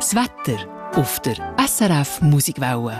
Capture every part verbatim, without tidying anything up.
Das Wetter auf der S R F Musikwelle.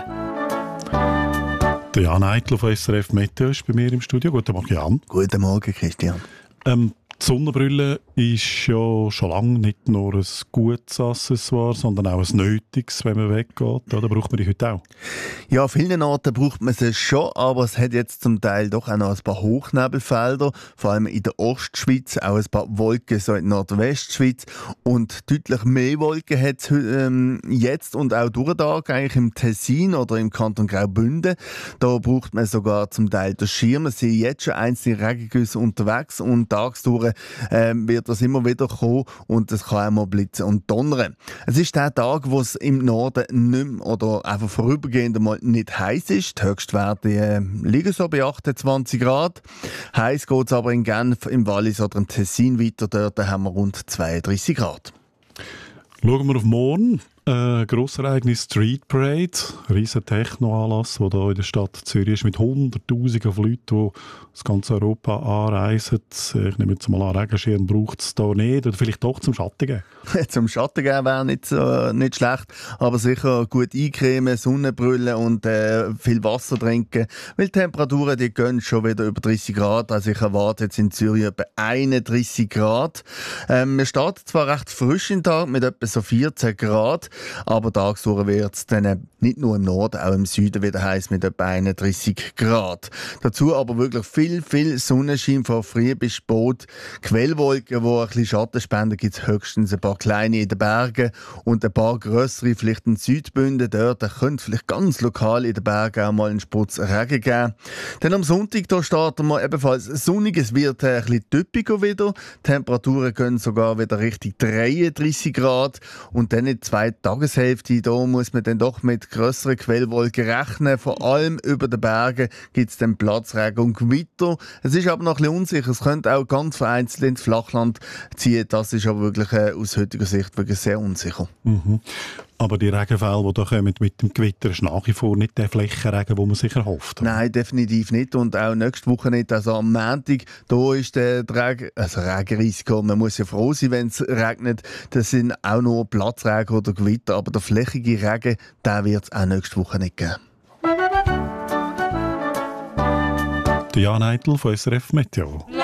Der Jan Eitel von S R F Meteo ist bei mir im Studio. Guten Morgen, Jan. Guten Morgen, Christian. Ähm, die Sonnenbrille ist ja schon lange nicht nur ein gutes Accessoire, sondern auch ein nötiges, wenn man weggeht. Oder braucht man die heute auch? Ja, an vielen Orten braucht man sie schon, aber es hat jetzt zum Teil doch auch noch ein paar Hochnebelfelder, vor allem in der Ostschweiz, auch ein paar Wolken so in der Nordwestschweiz und deutlich mehr Wolken hat es ähm, jetzt und auch durch den Tag eigentlich im Tessin oder im Kanton Graubünden. Da braucht man sogar zum Teil den Schirm. Es sind jetzt schon einzelne Regengüsse unterwegs und tagsdurch ähm, wird das immer wieder kommen und es kann auch mal blitzen und donnern. Es ist der Tag, wo es im Norden nicht mehr oder einfach vorübergehend einmal nicht heiß ist. Die Höchstwerte äh, liegen so bei achtundzwanzig Grad. Heiß geht es aber in Genf, im Wallis oder im Tessin weiter. Dort haben wir rund zweiunddreissig Grad. Schauen wir auf morgen. Äh, Grossereignis Street Parade, ein riesen Techno-Anlass, der hier in der Stadt Zürich ist, mit Hunderttausenden von Leuten, die das ganze Europa anreisen. Ich nehme jetzt mal an, Regenschirm braucht es hier nicht, oder vielleicht doch zum Schatten geben. Zum Schatten geben wäre nicht, so, nicht schlecht, aber sicher gut eincremen, Sonnenbrille und äh, viel Wasser trinken, weil die Temperaturen die gehen schon wieder über dreißig Grad, also ich erwarte jetzt in Zürich etwa einunddreissig Grad. Ähm, wir starten zwar recht frisch im Tag mit etwa so vierzehn Grad, aber tagsüber wird es dann nicht nur im Norden, auch im Süden wieder heiß mit etwa einunddreissig Grad. Dazu aber wirklich viel, viel Sonnenschein von früh bis spät. Quellwolken, die ein bisschen Schatten spenden, gibt es höchstens ein paar kleine in den Bergen und ein paar grössere, vielleicht in Südbünden. Dort könnte vielleicht ganz lokal in den Bergen auch mal einen Sputz Regen geben. Dann am Sonntag da starten wir ebenfalls sonnig. Es wird ein bisschen typischer wieder. Die Temperaturen gehen sogar wieder Richtung dreiunddreissig Grad. Und dann in der zweiten Tageshälfte, da muss man dann doch mit grösseren Quellwolken rechnen. Vor allem über den Bergen gibt es dann Platzregen und Gewitter. Es ist aber noch ein bisschen unsicher. Es könnte auch ganz vereinzelt ins Flachland ziehen. Das ist aber wirklich äh, aus heutiger Sicht wirklich sehr unsicher. Mhm. Aber die Regenfälle, die da kommen mit dem Gewitter, ist nach wie vor nicht der Flächenregen, den man sich erhofft. Oder? Nein, definitiv nicht. Und auch nächste Woche nicht. Also am Montag, da ist der Regen, also Regenrisiko. Man muss ja froh sein, wenn es regnet. Das sind auch nur Platzregen oder Gewitter. Aber der flächige Regen, den wird es auch nächste Woche nicht geben. Der Jan Eitel von S R F Meteo.